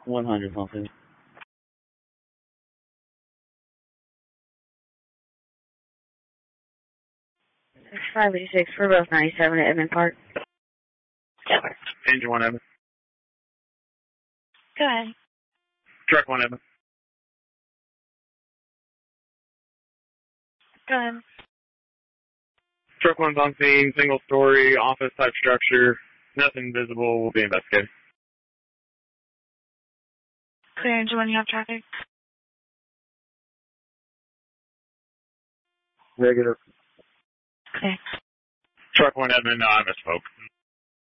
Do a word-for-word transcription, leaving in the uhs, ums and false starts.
one hundred, something. five eighty-six for both ninety-seven at Edmond Park. Engine one, Edmond. Go ahead. Truck one, Edmond. Go ahead. Truck one's on scene, single story, office type structure, nothing visible, will be investigated. Clear engine when you have traffic. Regular. Okay. Truck one, Edmond, no, I misspoke.